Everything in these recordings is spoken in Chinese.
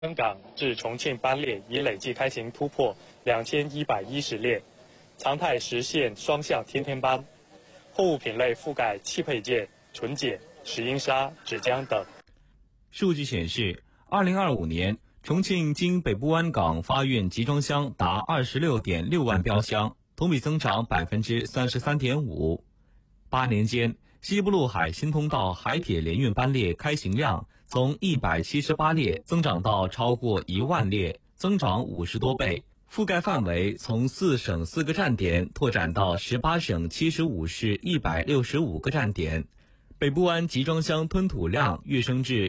香港至重庆班列已累计开行突破2110列，常态实现双向天天班。货物品类覆盖汽配件、纯碱、石英砂、纸浆等。 数据显示，2025年重庆经北部湾港发运集装箱达26.6万标箱，同比增长33.5%。8年间，西部陆海新通道海铁联运班列开行量从178列增长到超过1万列，增长50多倍。覆盖范围从4省4个站点拓展到18省75市165个站点。北部湾集装箱吞吐量跃升至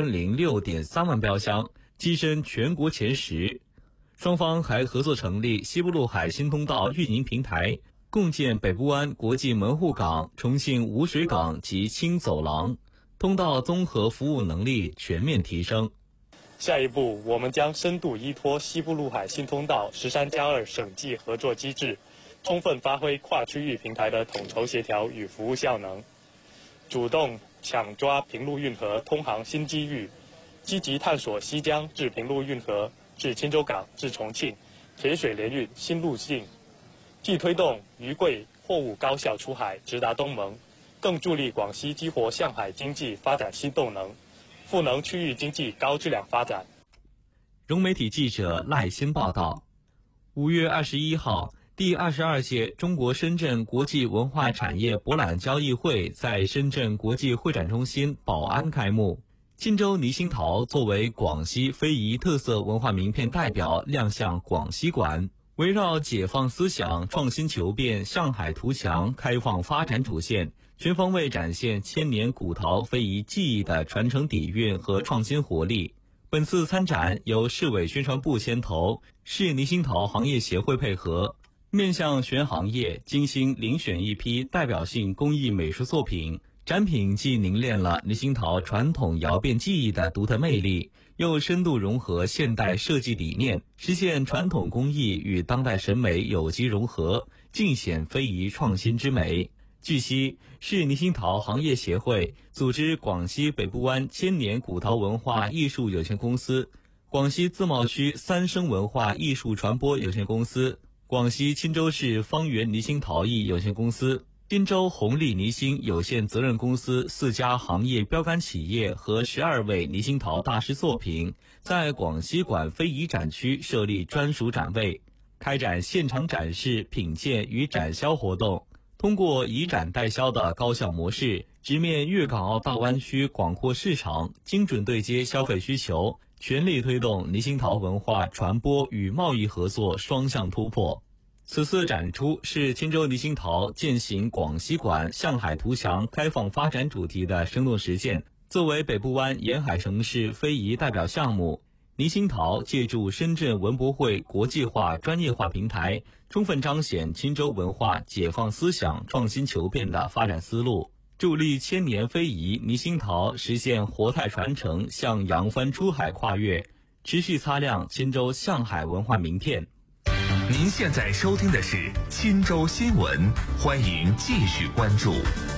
1006.3万标箱，跻身全国前10。双方还合作成立西部陆海新通道运营平台，共建北部湾国际门户港、重庆无水港及轻走廊，通道综合服务能力全面提升。 下一步，我们将深度依托西部陆海新通道13+2省际合作机制，充分发挥跨区域平台的统筹协调与服务效能，主动抢抓平陆运河通航新机遇，积极探索西江至平陆运河至钦州港至重庆铁水联运新路径，既推动渝桂货物高效出海直达东盟，更助力广西激活向海经济发展新动能，赋能区域经济高质量发展。 融媒体记者赖鑫报道，5月21号，第22届中国深圳国际文化产业博览交易会在深圳国际会展中心宝安开幕。钦州倪星陶作为广西非遗特色文化名片代表亮相广西馆，围绕解放思想、创新求变、向海图强、开放发展主线，全方位展现千年古陶非遗技艺的传承底蕴和创新活力。本次参展由市委宣传部牵头，市倪星陶行业协会配合，面向全行业精心遴选一批代表性工艺美术作品。展品既凝练了倪星陶传统窑变技艺的独特魅力，又深度融合现代设计理念，实现传统工艺与当代审美有机融合，尽显非遗创新之美。据悉，市倪星陶行业协会组织广西北部湾千年古陶文化艺术有限公司、广西自贸区三生文化艺术传播有限公司、广西钦州市方圆倪星陶艺有限公司、钦州红利倪星有限责任公司4家行业标杆企业和12位倪星陶大师作品，在广西馆非遗展区设立专属展位，开展现场展示、品鉴与展销活动。通过以展代销的高效模式，直面粤港澳大湾区广阔市场，精准对接消费需求，全力推动倪星陶文化传播与贸易合作双向突破。此次展出是钦州倪星陶践行广西馆向海图强、开放发展主题的生动实践。作为北部湾沿海城市非遗代表项目，倪星陶借助深圳文博会国际化专业化平台，充分彰显钦州文化解放思想、创新求变的发展思路，助力千年非遗倪星陶实现活态传承，向扬帆出海跨越，持续擦亮钦州向海文化名片。 您现在收听的是钦州新闻，欢迎继续关注。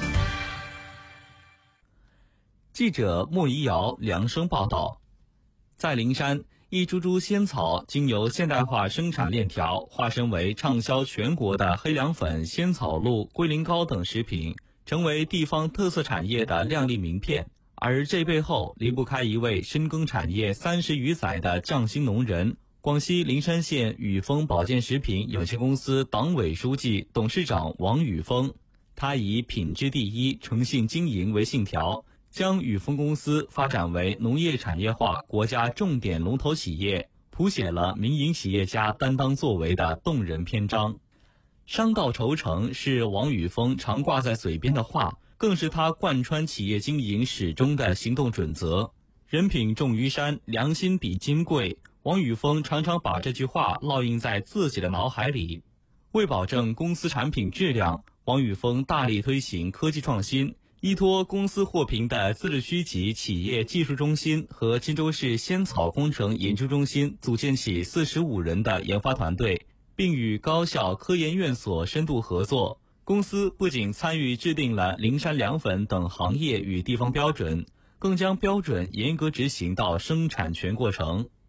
记者莫怡瑶、梁生报道，在灵山，一株株仙草经由现代化生产链条化身为畅销全国的黑凉粉、仙草露、龟苓膏等食品，成为地方特色产业的亮丽名片。而这背后离不开一位深耕产业30余载的匠心农人，广西灵山县宇丰保健食品有限公司党委书记、董事长王宇峰。他以品质第一、诚信经营为信条，将宇丰公司发展为农业产业化国家重点龙头企业，谱写了民营企业家担当作为的动人篇章。商道酬诚是王宇峰常挂在嘴边的话，更是他贯穿企业经营始终的行动准则。人品重于山，良心比金贵，王宇峰常常把这句话烙印在自己的脑海里。为保证公司产品质量，王宇峰大力推行科技创新，依托公司获评的自治区级企业技术中心和钦州市仙草工程研究中心组建起45人的研发团队，并与高校科研院所深度合作。公司不仅参与制定了灵山凉粉等行业与地方标准，更将标准严格执行到生产全过程。